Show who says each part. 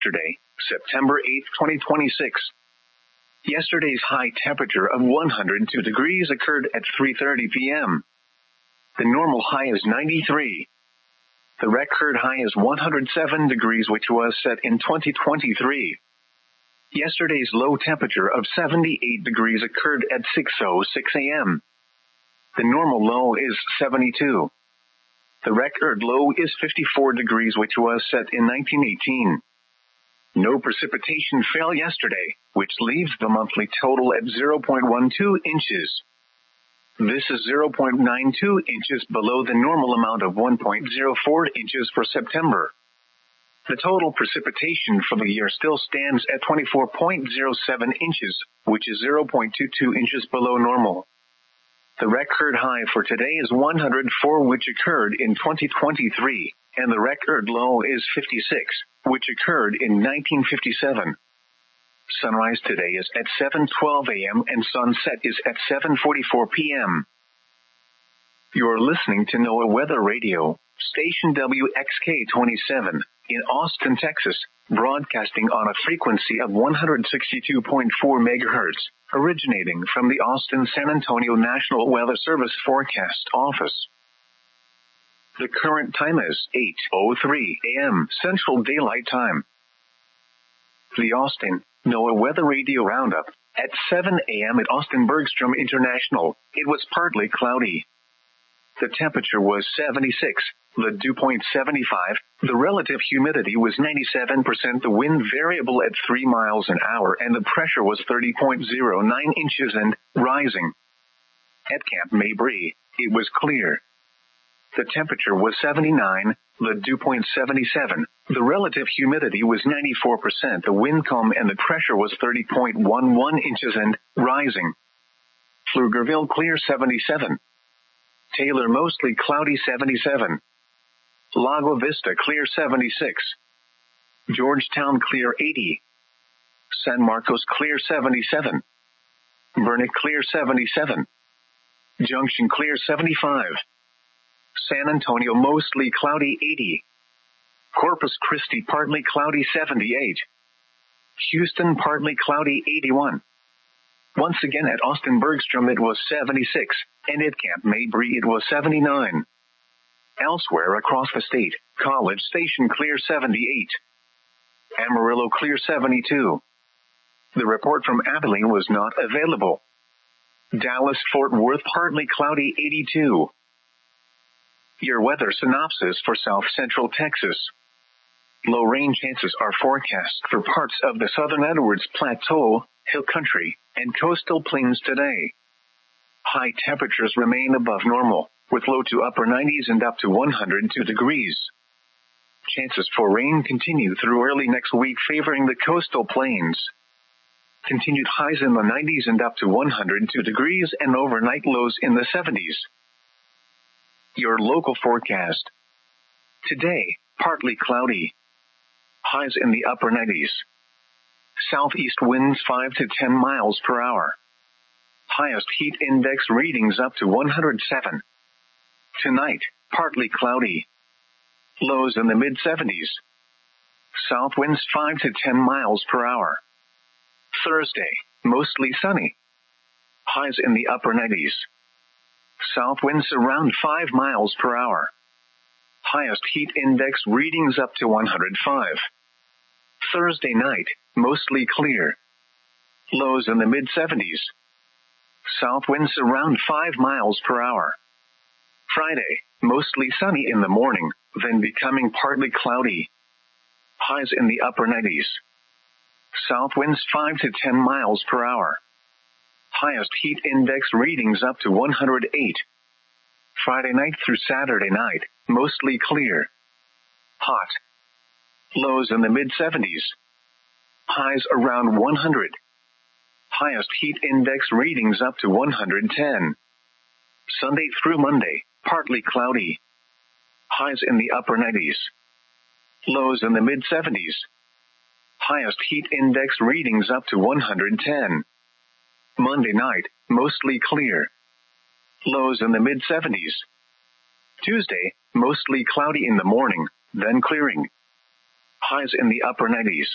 Speaker 1: yesterday, September 8, 2026. Yesterday's high temperature of 102 degrees occurred at 3:30 p.m. The normal high is 93. The record high is 107 degrees, which was set in 2023. Yesterday's low temperature of 78 degrees occurred at 6:06 a.m. The normal low is 72. The record low is 54 degrees, which was set in 1918. No precipitation fell yesterday, which leaves the monthly total at 0.12 inches. This is 0.92 inches below the normal amount of 1.04 inches for September. The total precipitation for the year still stands at 24.07 inches, which is 0.22 inches below normal. The record high for today is 104, which occurred in 2023, and the record low is 56, which occurred in 1957. Sunrise today is at 7:12 a.m. and sunset is at 7:44 p.m. You're listening to NOAA Weather Radio, station WXK-27, in Austin, Texas, broadcasting on a frequency of 162.4 megahertz, originating from the Austin-San Antonio National Weather Service Forecast Office. The current time is 8:03 a.m. Central Daylight Time. The Austin NOAA Weather Radio Roundup. At 7 a.m. at Austin Bergstrom International, it was partly cloudy. The temperature was 76, the dew point 75, the relative humidity was 97%, the wind variable at 3 miles an hour, and the pressure was 30.09 inches and rising. At Camp Mabry, it was clear. The temperature was 79, the dew point 77, the relative humidity was 94%, the wind calm, and the pressure was 30.11 inches and rising. Pflugerville clear 77. Taylor mostly cloudy 77. Lago Vista clear 76. Georgetown clear 80. San Marcos clear 77. Burnet clear 77. Junction clear 75. San Antonio mostly cloudy 80. Corpus Christi partly cloudy 78. Houston partly cloudy 81. Once again at Austin Bergstrom it was 76, and at Camp Mabry it was 79. Elsewhere across the state, College Station clear 78. Amarillo clear 72. The report from Abilene was not available. Dallas-Fort Worth partly cloudy 82. Your weather synopsis for South Central Texas. Low rain chances are forecast for parts of the southern Edwards Plateau, Hill Country, and coastal plains today. High temperatures remain above normal, with low to upper 90s and up to 102 degrees. Chances for rain continue through early next week, favoring the coastal plains. Continued highs in the 90s and up to 102 degrees, and overnight lows in the 70s. Your local forecast. Today, partly cloudy. Highs in the upper 90s. Southeast winds 5 to 10 miles per hour. Highest heat index readings up to 107. Tonight, partly cloudy. Lows in the mid-70s. South winds 5 to 10 miles per hour. Thursday, mostly sunny. Highs in the upper 90s. South winds around 5 miles per hour. Highest heat index readings up to 105. Thursday night, mostly clear. Lows in the mid-70s. South winds around 5 miles per hour. Friday, mostly sunny in the morning, then becoming partly cloudy. Highs in the upper 90s. South winds 5 to 10 miles per hour. Highest heat index readings up to 108. Friday night through Saturday night, mostly clear. Hot. Lows in the mid-70s. Highs around 100. Highest heat index readings up to 110. Sunday through Monday, partly cloudy. Highs in the upper 90s. Lows in the mid-70s. Highest heat index readings up to 110. Monday night, mostly clear. Lows in the mid-70s. Tuesday, mostly cloudy in the morning, then clearing. Highs in the upper 90s.